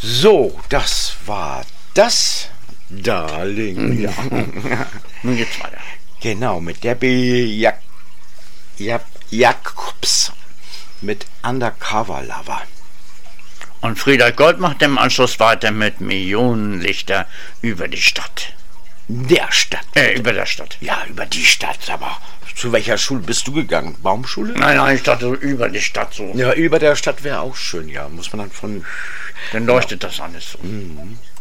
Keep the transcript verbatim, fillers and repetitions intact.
So, das war das, Darling. Ja. Nun geht's weiter. Genau, mit Debbie Jak Jak Jacobs mit Undercover Lover. Und Frieda Gold macht im Anschluss weiter mit Millionenlichter über die Stadt. Der Stadt. Äh, über der Stadt. Ja, über die Stadt, aber zu welcher Schule bist du gegangen? Baumschule? Nein, nein, ich dachte über die Stadt so. Ja, über der Stadt wäre auch schön, ja. Muss man dann von... Dann leuchtet ja. das alles so. Mhm.